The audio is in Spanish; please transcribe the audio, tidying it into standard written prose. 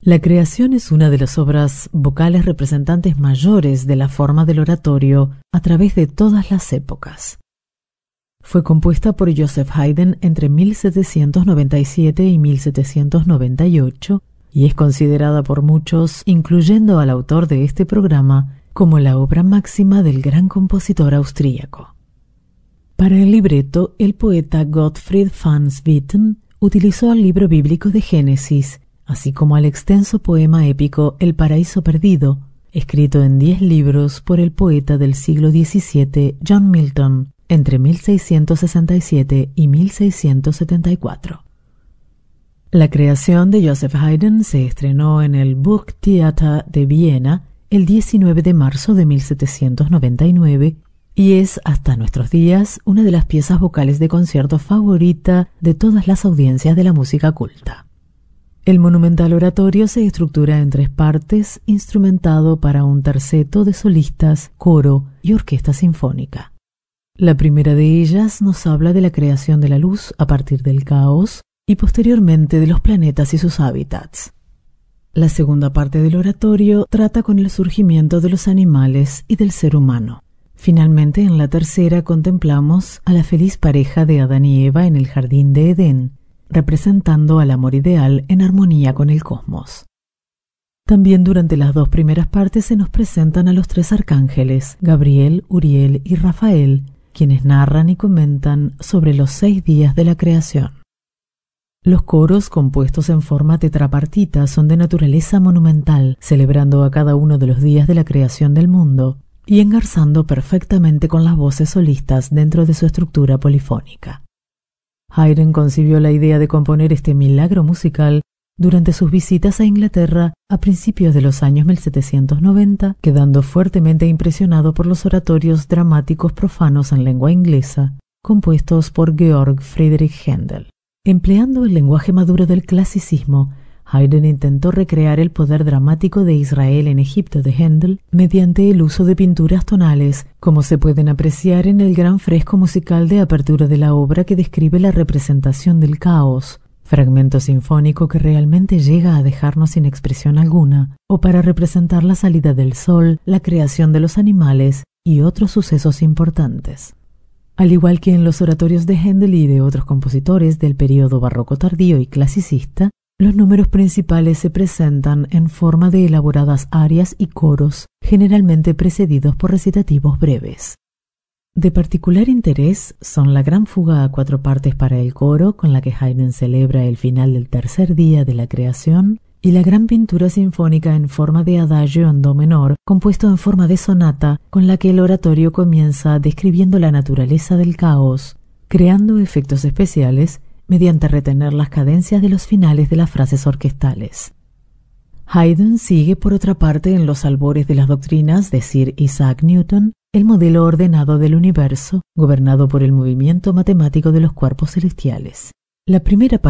La creación es una de las obras vocales representantes mayores de la forma del oratorio a través de todas las épocas. Fue compuesta por Joseph Haydn entre 1797 y 1798 y es considerada por muchos, incluyendo al autor de este programa, como la obra máxima del gran compositor austríaco. Para el libreto, el poeta Gottfried van Swieten utilizó el libro bíblico de Génesis, así como al extenso poema épico El Paraíso Perdido, escrito en 10 libros por el poeta del siglo XVII John Milton, entre 1667 y 1674. La creación de Joseph Haydn se estrenó en el Burgtheater de Viena el 19 de marzo de 1799 y es, hasta nuestros días, una de las piezas vocales de concierto favorita de todas las audiencias de la música culta. El monumental oratorio se estructura en 3 partes, instrumentado para un terceto de solistas, coro y orquesta sinfónica. La primera de ellas nos habla de la creación de la luz a partir del caos y posteriormente de los planetas y sus hábitats. La segunda parte del oratorio trata con el surgimiento de los animales y del ser humano. Finalmente, en la tercera contemplamos a la feliz pareja de Adán y Eva en el jardín de Edén, representando al amor ideal en armonía con el cosmos. También durante las 2 primeras partes se nos presentan a los 3 arcángeles, Gabriel, Uriel y Rafael, quienes narran y comentan sobre los 6 días de la creación. Los coros, compuestos en forma tetrapartita, son de naturaleza monumental, celebrando a cada uno de los días de la creación del mundo y engarzando perfectamente con las voces solistas dentro de su estructura polifónica. Haydn concibió la idea de componer este milagro musical durante sus visitas a Inglaterra a principios de los años 1790, quedando fuertemente impresionado por los oratorios dramáticos profanos en lengua inglesa, compuestos por Georg Friedrich Händel. Empleando el lenguaje maduro del clasicismo, Haydn intentó recrear el poder dramático de Israel en Egipto de Händel mediante el uso de pinturas tonales, como se pueden apreciar en el gran fresco musical de apertura de la obra que describe la representación del caos, fragmento sinfónico que realmente llega a dejarnos sin expresión alguna, o para representar la salida del sol, la creación de los animales y otros sucesos importantes. Al igual que en los oratorios de Händel y de otros compositores del período barroco tardío y clasicista, los números principales se presentan en forma de elaboradas arias y coros, generalmente precedidos por recitativos breves. De particular interés son la gran fuga a 4 partes para el coro, con la que Haydn celebra el final del tercer día de la creación, y la gran pintura sinfónica en forma de adagio en do menor, compuesto en forma de sonata, con la que el oratorio comienza describiendo la naturaleza del caos, creando efectos especiales mediante retener las cadencias de los finales de las frases orquestales. Haydn sigue, por otra parte, en los albores de las doctrinas de Sir Isaac Newton, el modelo ordenado del universo, gobernado por el movimiento matemático de los cuerpos celestiales. La primera parte